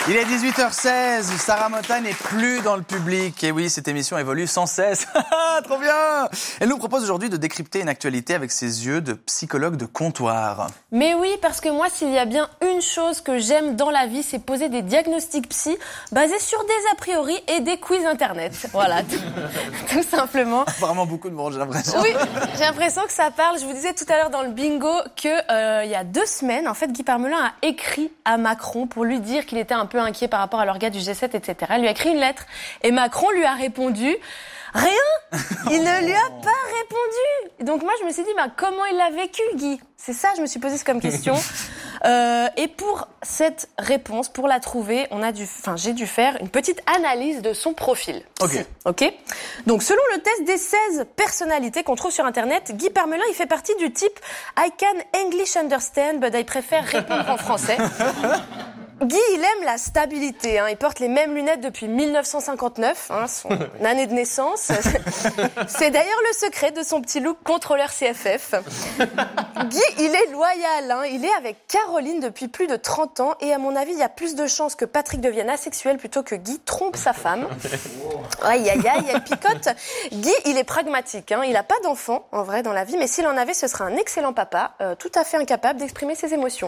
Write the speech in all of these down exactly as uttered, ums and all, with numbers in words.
Il est dix-huit heures seize, Sarah Motta n'est plus dans le public. Et oui, cette émission évolue sans cesse. Trop bien! Elle nous propose aujourd'hui de décrypter une actualité avec ses yeux de psychologue de comptoir. Mais oui, parce que moi, s'il y a bien une chose que j'aime dans la vie, c'est poser des diagnostics psy basés sur des a priori et des quiz internet. Voilà, tout, tout simplement. Vraiment beaucoup de monde, j'ai l'impression. Oui, j'ai l'impression que ça parle. Je vous disais tout à l'heure dans le bingo que euh, il y a deux semaines, en fait, Guy Parmelin a écrit à Macron pour lui dire qu'il était un peu inquiet par rapport à l'orga du G sept, et cetera. Il lui a écrit une lettre et Macron lui a répondu rien. Il ne lui a pas répondu. Donc moi je me suis dit bah, comment il l'a vécu, Guy. C'est ça je me suis posé comme question. Euh, et pour cette réponse, pour la trouver, on a dû, enfin j'ai dû faire une petite analyse de son profil. Ok. Ok. Donc selon le test des seize personnalités qu'on trouve sur internet, Guy Parmelin il fait partie du type I can English understand but I préfère répondre en français. Guy, il aime la stabilité. Hein. Il porte les mêmes lunettes depuis dix-neuf cent cinquante-neuf, hein, son année de naissance. C'est d'ailleurs le secret de son petit look contrôleur C F F. Guy, il est loyal. Hein. Il est avec Caroline depuis plus de trente ans. Et à mon avis, il y a plus de chances que Patrick devienne asexuel plutôt que Guy trompe sa femme. Aïe, aïe, aïe, elle picote. Guy, il est pragmatique. Hein. Il n'a pas d'enfant, en vrai, dans la vie. Mais s'il en avait, ce serait un excellent papa, euh, tout à fait incapable d'exprimer ses émotions.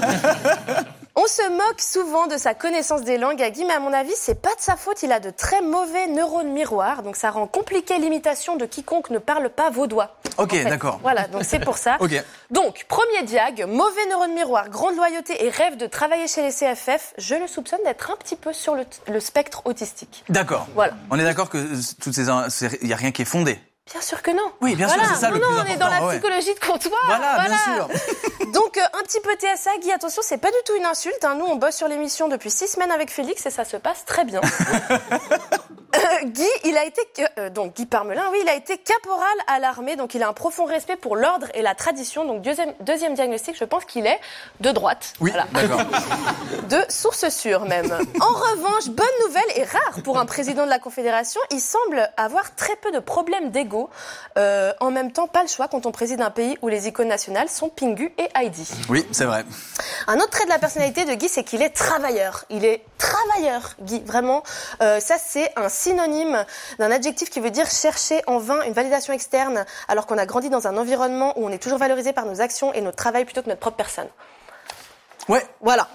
On se moque souvent de sa connaissance des langues à Guy, mais à mon avis, c'est pas de sa faute. Il a de très mauvais neurones miroirs, donc ça rend compliqué l'imitation de quiconque ne parle pas vaudois. Ok, en fait. d'accord. Voilà, donc c'est pour ça. Ok. Donc, premier diag, mauvais neurones miroirs, grande loyauté et rêve de travailler chez les C F F. Je le soupçonne d'être un petit peu sur le, le spectre autistique. D'accord. Voilà. On est d'accord que toutes ces, il y a rien qui est fondé. Bien sûr que non. Oui, bien voilà. sûr, c'est ça non, le non, plus on important. est dans la ouais. psychologie de comptoir. Voilà, voilà. bien sûr. Donc, euh, un petit peu T S A, Guy, attention, c'est pas du tout une insulte. Hein. Nous, on bosse sur l'émission depuis six semaines avec Félix et ça se passe très bien. euh, Guy, il a été, euh, donc Guy Parmelin, oui, il a été caporal à l'armée, donc il a un profond respect pour l'ordre et la tradition. Donc, deuxième, deuxième diagnostic, je pense qu'il est de droite. Oui, voilà. d'accord. De source sûre, même. En revanche, bonne nouvelle et rare pour un président de la Confédération, il semble avoir très peu de problèmes d'ego. Euh, en même temps, pas le choix quand on préside un pays où les icônes nationales sont Pingu et Heidi. Oui, c'est vrai. Un autre trait de la personnalité de Guy, c'est qu'il est travailleur. Il est travailleur, Guy, vraiment. Euh, ça, c'est un synonyme d'un adjectif qui veut dire chercher en vain une validation externe, alors qu'on a grandi dans un environnement où on est toujours valorisé par nos actions et notre travail plutôt que notre propre personne. Ouais. Voilà.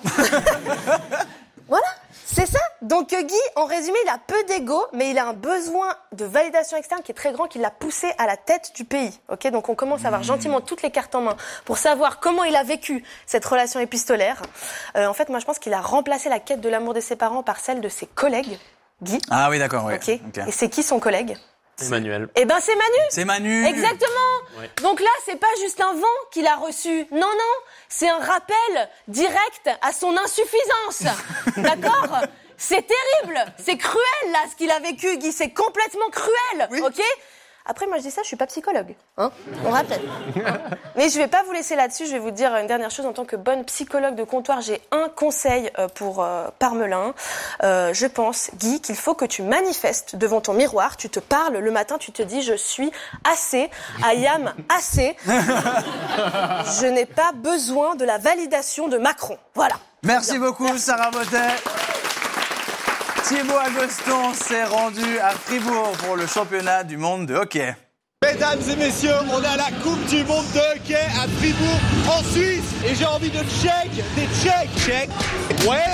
Voilà. C'est ça. Donc Guy, en résumé, il a peu d'ego, mais il a un besoin de validation externe qui est très grand, qui l'a poussé à la tête du pays. Ok, donc on commence à avoir gentiment toutes les cartes en main pour savoir comment il a vécu cette relation épistolaire. Euh, en fait, moi, je pense qu'il a remplacé la quête de l'amour de ses parents par celle de ses collègues. Guy. Ah oui, d'accord. Ouais. Ok. Okay. Et c'est qui son collègue ? Emmanuel. Eh ben, c'est Manu. C'est Manu. Exactement. Ouais. Donc là, c'est pas juste un vent qu'il a reçu. Non, non. C'est un rappel direct à son insuffisance. D'accord ? C'est terrible. C'est cruel, là, ce qu'il a vécu, Guy. C'est complètement cruel. Oui. Ok ? Après, moi, je dis ça, je suis pas psychologue. Hein ? On rappelle. Hein ? Mais je vais pas vous laisser là-dessus. Je vais vous dire une dernière chose. En tant que bonne psychologue de comptoir, j'ai un conseil pour euh, Parmelin. Euh, je pense, Guy, qu'il faut que tu manifestes devant ton miroir. Tu te parles le matin, tu te dis « Je suis assez, I am assez. Je n'ai pas besoin de la validation de Macron. » Voilà. Merci beaucoup, Sarah Motta. Thibaut Agoston s'est rendu à Fribourg pour le championnat du monde de hockey. Mesdames et messieurs, on est à la Coupe du monde de hockey à Fribourg, en Suisse. Et j'ai envie de check, des check, check. Ouais,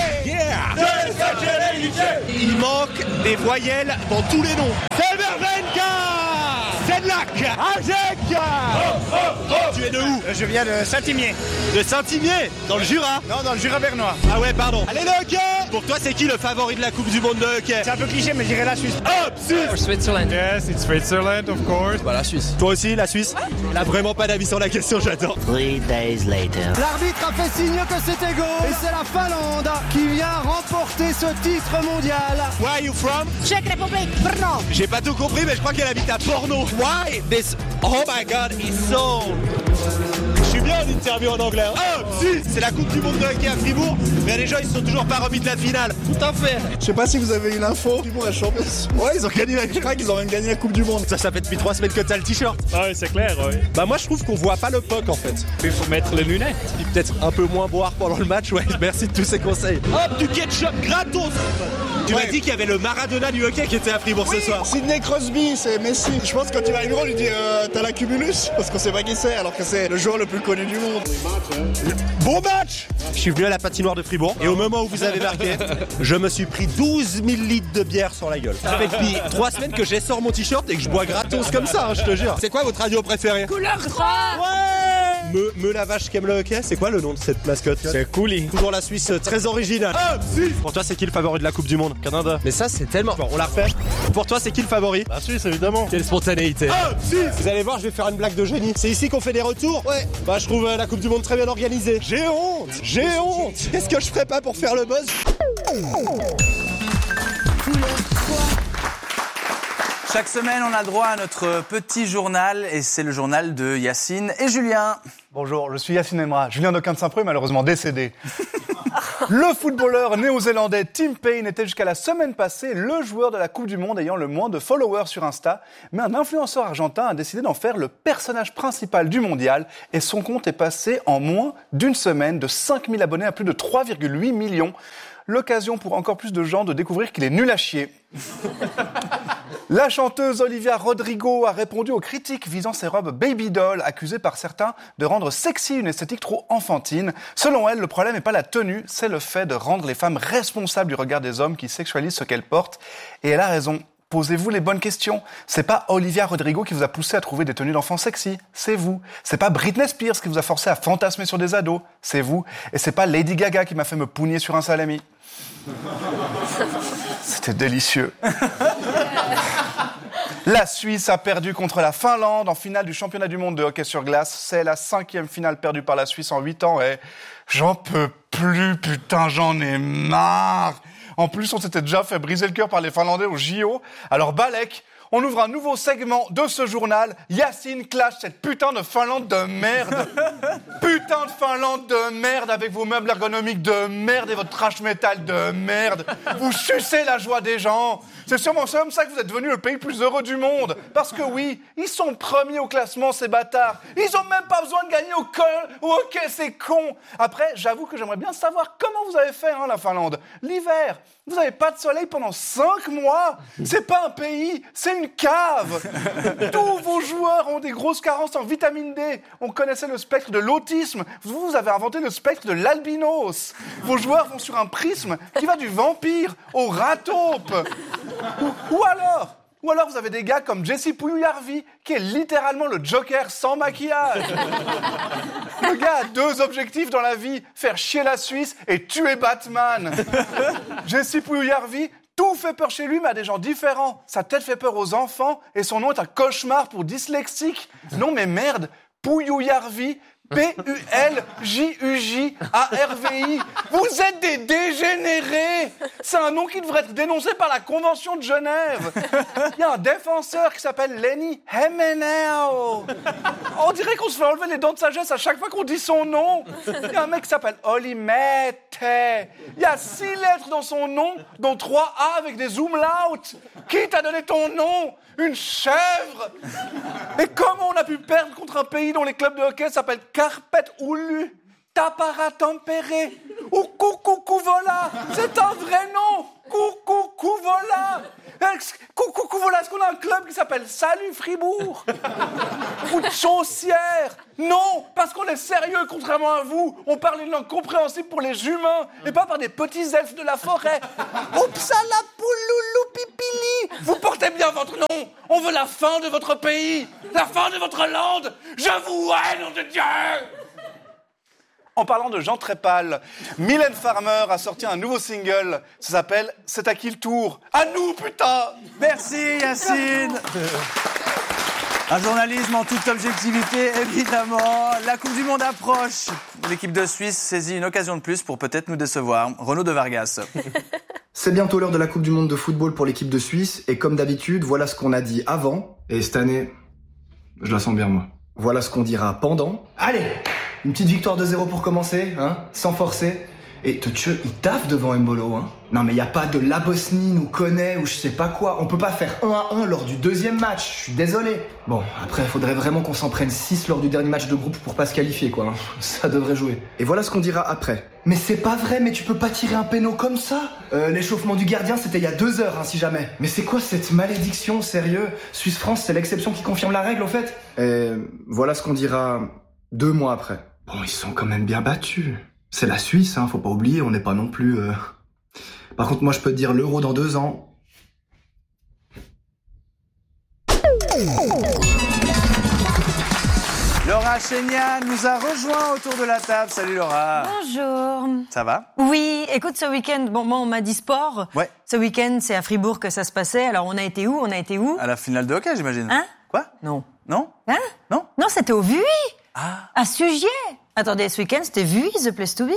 yeah. Il manque des voyelles dans tous les noms. Severvenka, Sedlak, Ajek. Oh, oh, oh. Tu es de où ? Je viens de Saint-Imier. De Saint-Imier ? Dans le Jura ? Non, dans le Jura bernois. Ah ouais, pardon. Allez, le hockey ! Pour toi, c'est qui le favori de la Coupe du monde de hockey ? C'est un peu cliché, mais je dirais la Suisse. Hop, Suisse ! Switzerland. Yes, it's Switzerland, of course. Bah, la Suisse. Toi aussi, la Suisse ? Elle a vraiment pas d'avis sur la question, j'adore. Three days later. L'arbitre a fait signe que c'était go. Et c'est la Finlande qui vient remporter ce titre mondial. Where are you from ? Czech Republic, Brno. J'ai pas tout compris, mais je crois qu'elle habite à Porno. Why this... Oh my god, it's so... Je suis bien une interview en anglais. Oh, si, c'est la Coupe du Monde de hockey à Fribourg, mais les gens, ils se sont toujours pas remis de la finale. Tout à fait. Je sais pas si vous avez eu l'info. Fribourg est champion. Ouais, ils ont gagné la craque, ils ont même gagné la Coupe du Monde. Ça, ça fait depuis trois semaines que t'as le t-shirt. Ah oui, c'est clair, oui. Bah, moi, je trouve qu'on voit pas le puck, en fait. Il faut mettre les lunettes. Et peut-être un peu moins boire pendant le match, ouais. Merci de tous ces conseils. Hop, du ketchup gratos. Tu Ouais. m'as dit qu'il y avait le Maradona du hockey qui était à Fribourg Oui, ce soir. Sidney Crosby, c'est Messi. Je pense que quand il va à l'Euro, on lui dit euh, t'as la cumulus parce qu'on sait pas qui c'est, alors que c'est le joueur le plus connu du monde. Bon match. Je suis venu à la patinoire de Fribourg et au moment où vous avez marqué, je me suis pris douze mille litres de bière sur la gueule. Ça fait depuis trois semaines que j'essore mon t-shirt et que je bois gratos comme ça, hein, je te jure. C'est quoi votre radio préférée? Couleur trois. Ouais. Me, me la vache qui aime le hockey, c'est quoi le nom de cette mascotte? C'est Cooley. Toujours la Suisse, euh, très originale. Ah, si. Pour toi, c'est qui le favori de la Coupe du Monde? Canada. Mais ça, c'est tellement... Bon, on la refait. Pour toi, c'est qui le favori? La Suisse, évidemment. Quelle spontanéité. Ah, si. Vous allez voir, je vais faire une blague de génie. C'est ici qu'on fait des retours? Ouais. Bah, je trouve euh, la Coupe du Monde très bien organisée. J'ai honte. J'ai honte. Qu'est-ce que je ferais pas pour faire le buzz? Chaque semaine, on a le droit à notre petit journal et c'est le journal de Yacine et Julien. Bonjour, je suis Yacine Emra. Julien Doquin de Saint-Preux est malheureusement décédé. Le footballeur néo-zélandais Tim Payne était jusqu'à la semaine passée le joueur de la Coupe du Monde ayant le moins de followers sur Insta. Mais un influenceur argentin a décidé d'en faire le personnage principal du mondial et son compte est passé en moins d'une semaine de cinq mille abonnés à plus de trois virgule huit millions. L'occasion pour encore plus de gens de découvrir qu'il est nul à chier. La chanteuse Olivia Rodrigo a répondu aux critiques visant ses robes baby doll, accusées par certains de rendre sexy une esthétique trop enfantine. Selon elle, le problème n'est pas la tenue, c'est le fait de rendre les femmes responsables du regard des hommes qui sexualisent ce qu'elles portent. Et elle a raison. Posez-vous les bonnes questions. C'est pas Olivia Rodrigo qui vous a poussé à trouver des tenues d'enfants sexy, c'est vous. C'est pas Britney Spears qui vous a forcé à fantasmer sur des ados, c'est vous. Et c'est pas Lady Gaga qui m'a fait me pougner sur un salami. C'était délicieux. La Suisse a perdu contre la Finlande en finale du championnat du monde de hockey sur glace. C'est la cinquième finale perdue par la Suisse en huit ans et j'en peux plus, putain, j'en ai marre. En plus, on s'était déjà fait briser le cœur par les Finlandais au J O. Alors Balek, on ouvre un nouveau segment de ce journal. Yacine clash cette putain de Finlande de merde. Putain de Finlande de merde avec vos meubles ergonomiques de merde et votre trash metal de merde. Vous sucez la joie des gens. C'est sûrement comme ça que vous êtes devenu le pays le plus heureux du monde. Parce que oui, ils sont premiers au classement, ces bâtards. Ils ont même pas besoin de gagner au, col, au hockey, c'est con. Après, j'avoue que j'aimerais bien savoir comment vous avez fait, hein, la Finlande. L'hiver, vous n'avez pas de soleil pendant cinq mois. C'est pas un pays, c'est une cave. Tous vos joueurs ont des grosses carences en vitamine D. On connaissait le spectre de l'autisme. Vous, vous avez inventé le spectre de l'albinos. Vos joueurs vont sur un prisme qui va du vampire au rataupe. Ou, ou alors, ou alors vous avez des gars comme Jesse Pujärvi, qui est littéralement le Joker sans maquillage. Le gars a deux objectifs dans la vie, faire chier la Suisse et tuer Batman. Jesse Pujärvi, tout fait peur chez lui, mais à des gens différents. Sa tête fait peur aux enfants et son nom est un cauchemar pour dyslexiques. Non mais merde, Pujärvi, P U L J U J A R V I. Vous êtes des dégénérés. C'est un nom qui devrait être dénoncé par la Convention de Genève. Il y a un défenseur qui s'appelle Lenny Hemeneo. On dirait qu'on se fait enlever les dents de sagesse à chaque fois qu'on dit son nom. Il y a un mec qui s'appelle Oli Mette. Il y a six lettres dans son nom, dont trois A avec des umlauts. Qui t'a donné ton nom? Une chèvre. Et comment on a pu perdre contre un pays dont les clubs de hockey s'appellent Carpet Oulu, Tapara Tampere ou Kukukuvola? C'est un vrai nom. Kukukuvola. Kukukuvola, est-ce qu'on a un club qui s'appelle Salut Fribourg? Ou Chaussière? Non, parce qu'on est sérieux, contrairement à vous. On parle une langue compréhensible pour les humains et pas par des petits elfes de la forêt. Upsala pouloulou pipili. Vous portez bien votre nom. On veut la fin de votre pays, la fin de votre land. Je vous hais, nom de Dieu. En parlant de gens très pâles, Mylène Farmer a sorti un nouveau single. Ça s'appelle « C'est à qui le tour ?» À nous, putain. Merci Yacine. Un journalisme en toute objectivité, évidemment. La Coupe du Monde approche. L'équipe de Suisse saisit une occasion de plus pour peut-être nous décevoir. Renaud de Vargas. C'est bientôt l'heure de la Coupe du Monde de football pour l'équipe de Suisse. Et comme d'habitude, voilà ce qu'on a dit avant. Et cette année, je la sens bien, moi. Voilà ce qu'on dira pendant. Allez, Une petite victoire de zéro pour commencer, hein, sans forcer. Et Totche, il taffe devant Mbolo, hein. Non mais y a pas de la Bosnie nous connaît ou je sais pas quoi. On peut pas faire un à un lors du deuxième match, je suis désolé. Bon, après, il faudrait vraiment qu'on s'en prenne six lors du dernier match de groupe pour pas se qualifier, quoi. Ça devrait jouer. Et voilà ce qu'on dira après. Mais c'est pas vrai, mais tu peux pas tirer un péno comme ça. Euh, l'échauffement du gardien, c'était il y a deux heures, hein, si jamais. Mais c'est quoi cette malédiction, sérieux? Suisse-France, c'est l'exception qui confirme la règle, au fait. Et voilà ce qu'on dira deux mois après. Bon, ils sont quand même bien battus. C'est la Suisse, hein, faut pas oublier, on n'est pas non plus... Euh... Par contre, moi, je peux te dire l'Euro dans deux ans. Laura Chénian nous a rejoint autour de la table. Salut Laura. Bonjour. Ça va? Oui, écoute, ce week-end, bon, moi, on m'a dit sport. Ouais. Ce week-end, c'est à Fribourg que ça se passait. Alors, on a été où? On a été où? À la finale de hockey, j'imagine. Hein? Quoi? Non. Non? Hein? Non? Non, c'était au Vui. Ah. À Sugier. Attendez, ce week-end, c'était Vui, The Place to Be.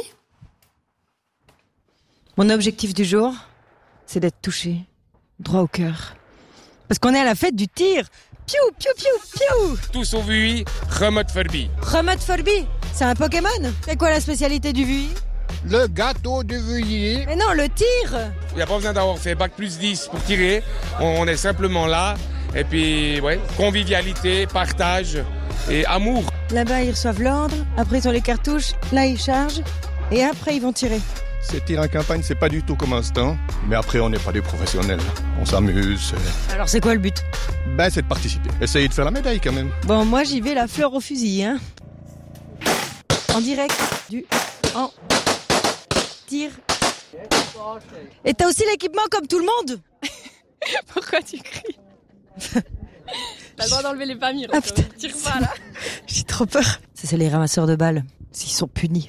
Mon objectif du jour, c'est d'être touché, droit au cœur. Parce qu'on est à la fête du tir. Piou, piou, piou, piou. Tous au Vui, Remot Furby. Remot Furby, c'est un Pokémon. C'est quoi la spécialité du Vui? Le gâteau du Vuilly. Mais non, le tir. Il n'y a pas besoin d'avoir fait bac plus dix pour tirer. On est simplement là. Et puis, ouais, convivialité, partage et amour. Là-bas, ils reçoivent l'ordre. Après, ils ont les cartouches. Là, ils chargent. Et après, ils vont tirer. Ces tirs en campagne, c'est pas du tout comme un stand. Mais après, on n'est pas des professionnels. On s'amuse. Alors, c'est quoi le but? Ben, c'est de participer. Essayez de faire la médaille, quand même. Bon, moi, j'y vais la fleur au fusil, hein. En direct du... En... Tir. Et t'as aussi l'équipement comme tout le monde. Pourquoi tu cries? T'as le droit d'enlever les palmiers. Ah, putain, tire pas, là. J'ai trop peur. Ça, c'est les ramasseurs de balles. S'ils sont punis.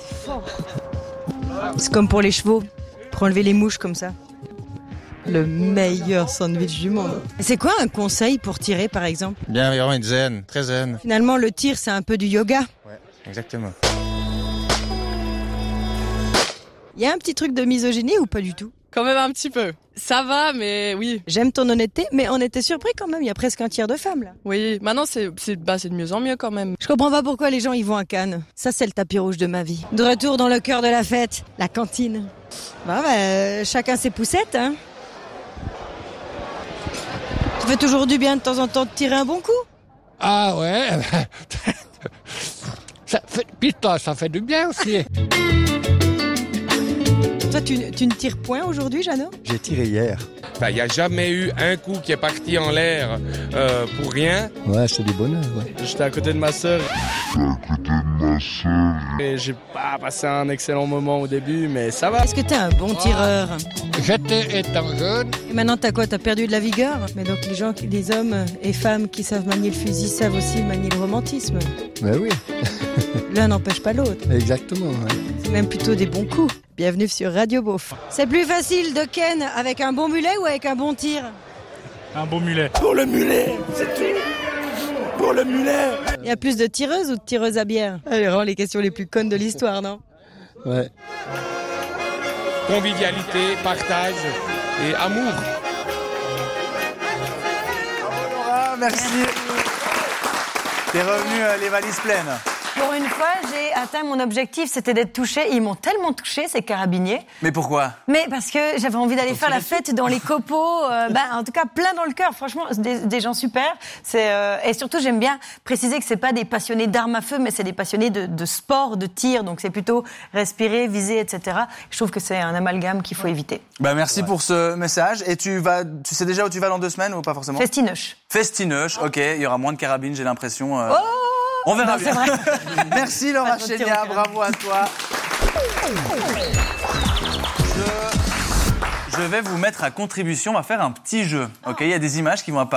C'est comme pour les chevaux. Pour enlever les mouches comme ça. Le meilleur sandwich du monde. Et c'est quoi un conseil pour tirer, par exemple? Bien, vraiment être zen, très zen. Finalement, le tir, c'est un peu du yoga. Ouais, exactement. Il y a un petit truc de misogynie ou pas du tout? Quand même un petit peu. Ça va, mais oui. J'aime ton honnêteté, mais on était surpris quand même. Il y a presque un tiers de femmes, là. Oui, maintenant, c'est, c'est, bah, c'est de mieux en mieux quand même. Je comprends pas pourquoi les gens y vont à Cannes. Ça, c'est le tapis rouge de ma vie. De retour dans le cœur de la fête, la cantine. Bah, bah, chacun ses poussettes, hein. Ça fait toujours du bien de temps en temps de tirer un bon coup. Ah ouais. Ça fait, putain, ça fait du bien aussi. Toi, tu, tu ne tires point aujourd'hui, Jeannot? J'ai tiré hier. Il n'y a jamais eu un coup qui est parti en l'air euh, pour rien. Ouais, c'est du bonheur, ouais. J'étais à côté de ma sœur. J'étais à côté de ma sœur. Et j'ai pas passé un excellent moment au début, mais ça va. Est-ce que t'es un bon tireur? J'étais étant jeune. Et maintenant, t'as quoi? T'as perdu de la vigueur? Mais donc, les gens, les hommes et femmes qui savent manier le fusil savent aussi manier le romantisme. Ben oui. L'un n'empêche pas l'autre. Exactement, ouais. C'est même plutôt des bons coups. Bienvenue sur Radio Beauf. C'est plus facile de ken avec un bon mulet ou avec un bon tir? Un bon mulet. Pour le mulet, c'est tout. Pour le mulet. Il y a plus de tireuses ou de tireuses à bière? Elle rend les questions les plus connes de l'histoire, non? Ouais. Convivialité, partage et amour. Laura, merci. T'es revenu euh, les valises pleines. Pour une fois, j'ai atteint mon objectif, c'était d'être touchée. Ils m'ont tellement touchée, ces carabiniers. Mais pourquoi? Mais parce que j'avais envie d'aller faire la fête dans les copeaux. Euh, bah, en tout cas, plein dans le cœur. Franchement, des, des gens super. C'est, euh, et surtout, j'aime bien préciser que c'est pas des passionnés d'armes à feu, mais c'est des passionnés de, de sport, de tir. Donc c'est plutôt respirer, viser, et cetera. Je trouve que c'est un amalgame qu'il faut éviter. Bah merci ouais. pour ce message. Et tu vas, tu sais déjà où tu vas dans deux semaines ou pas forcément? Festineuch. Festineuch, ok. Il y aura moins de carabines, j'ai l'impression. Euh... Oh On verra non, bien. Vrai. Merci Laura Chénian, bravo à toi. Je, je vais vous mettre à contribution, on va faire un petit jeu. Ok, il y a des images qui vont apparaître.